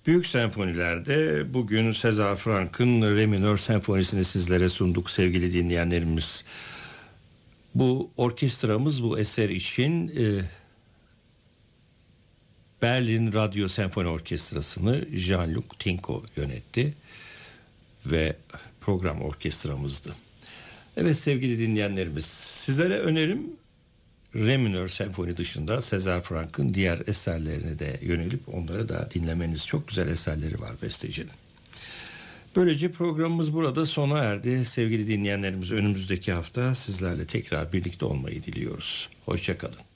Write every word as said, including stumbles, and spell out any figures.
Büyük senfonilerde bugün César Franck'ın Re minör senfonisini sizlere sunduk sevgili dinleyenlerimiz. Bu orkestramız bu eser için e, Berlin Radyo Senfoni Orkestrası'nı Jean-Luc Tinko yönetti ve program orkestramızdı. Evet sevgili dinleyenlerimiz, sizlere önerim Re minör senfoni dışında César Franck'ın diğer eserlerine de yönelip onları da dinlemeniz. Çok güzel eserleri var bestecinin. Böylece programımız burada sona erdi. Sevgili dinleyenlerimiz, önümüzdeki hafta sizlerle tekrar birlikte olmayı diliyoruz. Hoşça kalın.